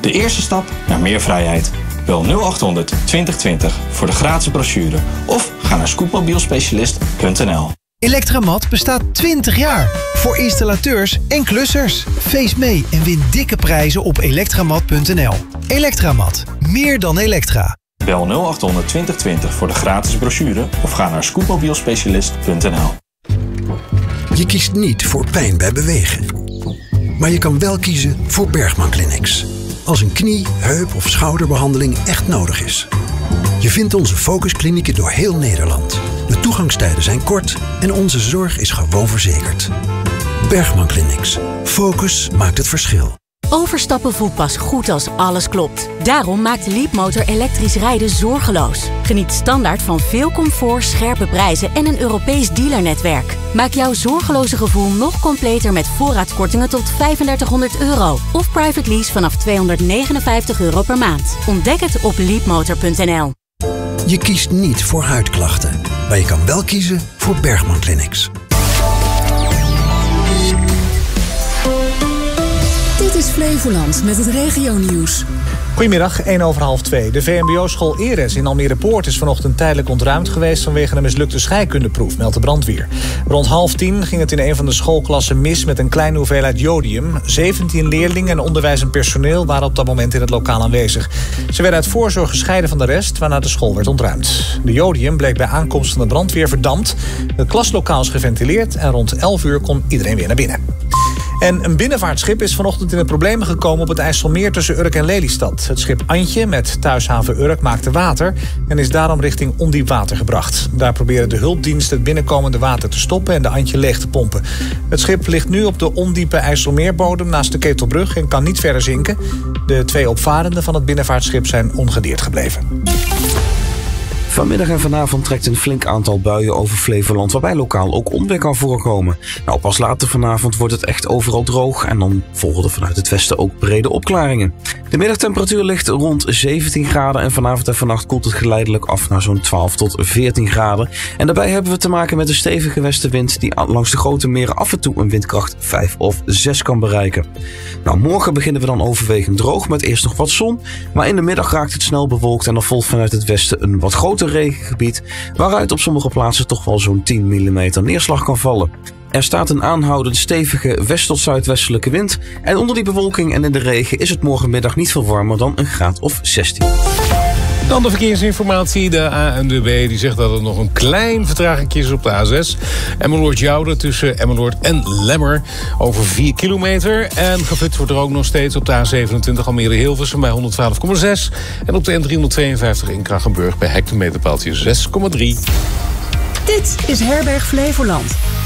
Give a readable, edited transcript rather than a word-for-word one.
De eerste stap naar meer vrijheid. Bel 0800 2020 voor de gratis brochure of ga naar scootmobielspecialist.nl. Electramat bestaat 20 jaar. Voor installateurs en klussers. Feest mee en win dikke prijzen op elektramat.nl. Electramat. Meer dan elektra. Bel 0800 2020 voor de gratis brochure of ga naar scootmobielspecialist.nl. Je kiest niet voor pijn bij bewegen. Maar je kan wel kiezen voor Bergman Clinics. Als een knie, heup of schouderbehandeling echt nodig is. Je vindt onze focusklinieken door heel Nederland. De toegangstijden zijn kort en onze zorg is gewoon verzekerd. Bergman Clinics. Focus maakt het verschil. Overstappen voelt pas goed als alles klopt. Daarom maakt Leapmotor elektrisch rijden zorgeloos. Geniet standaard van veel comfort, scherpe prijzen en een Europees dealernetwerk. Maak jouw zorgeloze gevoel nog completer met voorraadkortingen tot €3500 of private lease vanaf €259 per maand. Ontdek het op leapmotor.nl. Je kiest niet voor huidklachten, maar je kan wel kiezen voor Bergman Clinics. Dit is Flevoland met het regionieuws. Goedemiddag, 1:01. De VMBO-school Eres in Almere Poort is vanochtend tijdelijk ontruimd geweest vanwege een mislukte scheikundeproef, meldt de brandweer. Rond 9:30 ging het in een van de schoolklassen mis met een kleine hoeveelheid jodium. 17 leerlingen en onderwijzend personeel waren op dat moment in het lokaal aanwezig. Ze werden uit voorzorg gescheiden van de rest, waarna de school werd ontruimd. De jodium bleek bij aankomst van de brandweer verdampt. Het klaslokaal is geventileerd en rond 11 kon iedereen weer naar binnen. En een binnenvaartschip is vanochtend in de problemen gekomen op het IJsselmeer tussen Urk en Lelystad. Het schip Antje met thuishaven Urk maakte water en is daarom richting ondiep water gebracht. Daar proberen de hulpdiensten het binnenkomende water te stoppen en de Antje leeg te pompen. Het schip ligt nu op de ondiepe IJsselmeerbodem naast de Ketelbrug en kan niet verder zinken. De 2 opvarenden van het binnenvaartschip zijn ongedeerd gebleven. Vanmiddag en vanavond trekt een flink aantal buien over Flevoland, waarbij lokaal ook onweer kan voorkomen. Nou, pas later vanavond wordt het echt overal droog en dan volgen er vanuit het westen ook brede opklaringen. De middagtemperatuur ligt rond 17 graden en vanavond en vannacht koelt het geleidelijk af naar zo'n 12 tot 14 graden. En daarbij hebben we te maken met een stevige westenwind die langs de grote meren af en toe een windkracht 5 of 6 kan bereiken. Nou, morgen beginnen we dan overwegend droog met eerst nog wat zon, maar in de middag raakt het snel bewolkt en er volgt vanuit het westen een wat groter regengebied, waaruit op sommige plaatsen toch wel zo'n 10 mm neerslag kan vallen. Er staat een aanhoudend stevige west- tot zuidwestelijke wind en onder die bewolking en in de regen is het morgenmiddag niet veel warmer dan een graad of 16. Dan de verkeersinformatie. De ANWB die zegt dat er nog een klein vertraging is op de A6. Emmeloord-Jouden tussen Emmeloord en Lemmer over 4 kilometer. En geflitst wordt er ook nog steeds op de A27 Almere-Hilversum bij 112,6. En op de N352 in Krachenburg bij hectometerpaaltje 6,3. Dit is Herberg Flevoland.